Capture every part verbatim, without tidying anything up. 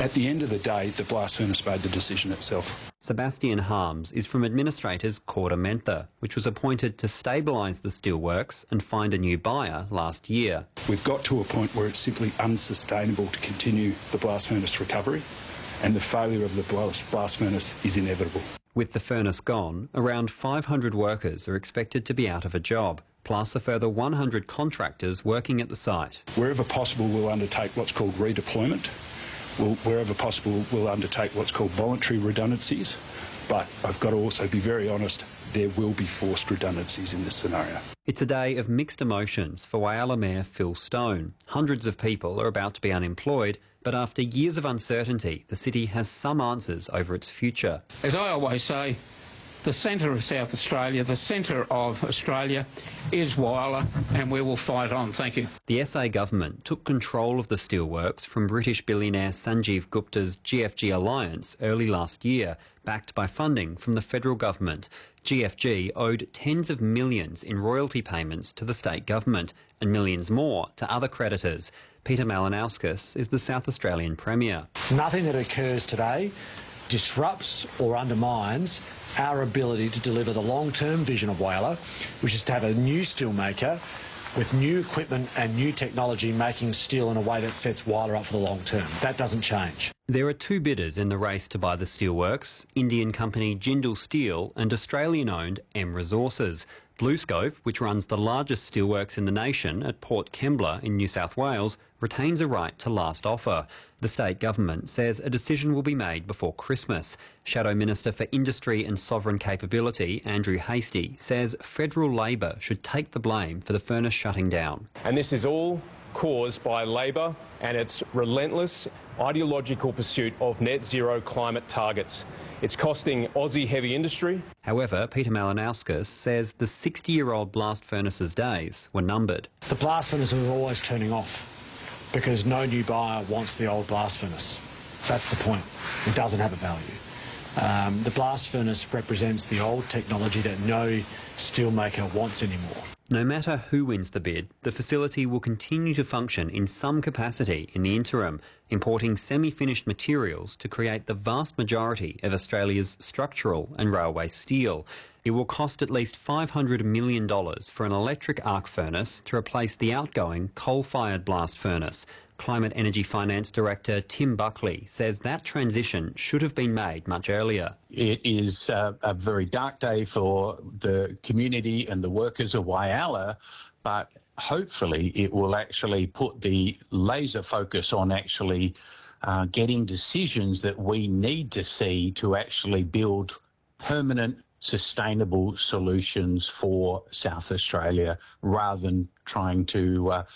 At the end of the day, the blast furnace made the decision itself. Sebastian Harms is from administrators KordaMentha, which was appointed to stabilise the steelworks and find a new buyer last year. We've got to a point where it's simply unsustainable to continue the blast furnace recovery, and the failure of the blast, blast furnace is inevitable. With the furnace gone, around five hundred workers are expected to be out of a job, plus a further one hundred contractors working at the site. Wherever possible, we'll undertake what's called redeployment. We'll, wherever possible, we'll undertake what's called voluntary redundancies. But I've got to also be very honest, there will be forced redundancies in this scenario. It's a day of mixed emotions for Whyalla Mayor Phil Stone. Hundreds of people are about to be unemployed, but after years of uncertainty, the city has some answers over its future. As I always say, the centre of South Australia, the centre of Australia is Whyalla, and we will fight on. Thank you. The S A government took control of the steelworks from British billionaire Sanjeev Gupta's G F G Alliance early last year, backed by funding from the federal government. G F G owed tens of millions in royalty payments to the state government and millions more to other creditors. Peter Malinauskas is the South Australian Premier. Nothing that occurs today disrupts or undermines our ability to deliver the long-term vision of Whyalla, which is to have a new steelmaker with new equipment and new technology making steel in a way that sets Whyalla up for the long term. That doesn't change. There are two bidders in the race to buy the steelworks, Indian company Jindal Steel and Australian-owned M Resources. BlueScope, which runs the largest steelworks in the nation at Port Kembla in New South Wales, retains a right to last offer. The state government says a decision will be made before Christmas. Shadow Minister for Industry and Sovereign Capability, Andrew Hastie, says federal Labor should take the blame for the furnace shutting down. And this is all caused by Labor and its relentless ideological pursuit of net zero climate targets. It's costing Aussie heavy industry. However, Peter Malinauskas says the sixty-year-old blast furnace's days were numbered. The blast furnace is always turning off because no new buyer wants the old blast furnace. That's the point. It doesn't have a value. Um, the blast furnace represents the old technology that no steelmaker wants anymore. No matter who wins the bid, the facility will continue to function in some capacity in the interim, importing semi-finished materials to create the vast majority of Australia's structural and railway steel. It will cost at least five hundred million dollars for an electric arc furnace to replace the outgoing coal-fired blast furnace. Climate Energy Finance Director Tim Buckley says that transition should have been made much earlier. It is uh, a very dark day for the community and the workers of Whyalla, but hopefully it will actually put the laser focus on actually uh, getting decisions that we need to see to actually build permanent, sustainable solutions for South Australia rather than trying to uh,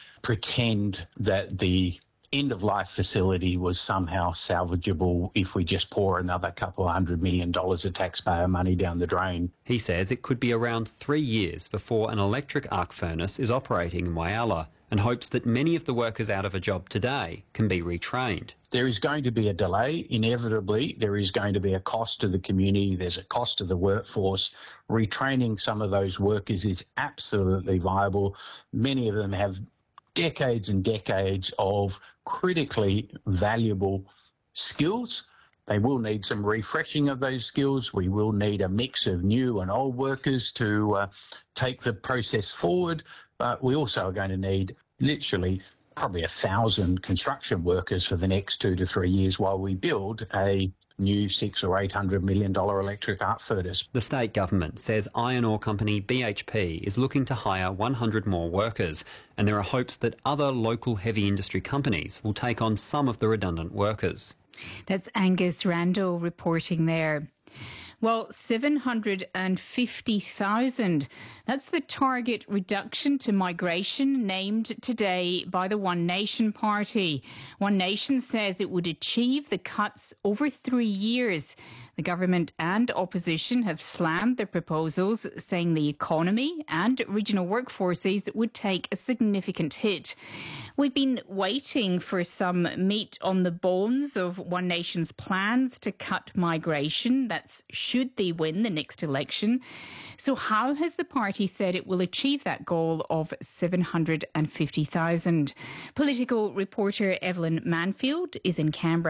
pretend that the end-of-life facility was somehow salvageable if we just pour another couple of hundred million dollars of taxpayer money down the drain. He says it could be around three years before an electric arc furnace is operating in Whyalla, and hopes that many of the workers out of a job today can be retrained. There is going to be a delay, inevitably. There is going to be a cost to the community. There's a cost to the workforce. Retraining some of those workers is absolutely viable. Many of them have decades and decades of critically valuable skills. They will need some refreshing of those skills. We will need a mix of new and old workers to uh, take the process forward. But we also are going to need literally probably a thousand construction workers for the next two to three years while we build a new six or eight hundred million dollar electric arc furnace. The state government says iron ore company B H P is looking to hire one hundred more workers, and there are hopes that other local heavy industry companies will take on some of the redundant workers. That's Angus Randall reporting there. Well, seven hundred fifty thousand. That's the target reduction to migration named today by the One Nation Party. One Nation says it would achieve the cuts over three years. The government and opposition have slammed the proposals, saying the economy and regional workforces would take a significant hit. We've been waiting for some meat on the bones of One Nation's plans to cut migration. That's should they win the next election. So how has the party said it will achieve that goal of seven hundred fifty thousand? Political reporter Evelyn Manfield is in Canberra.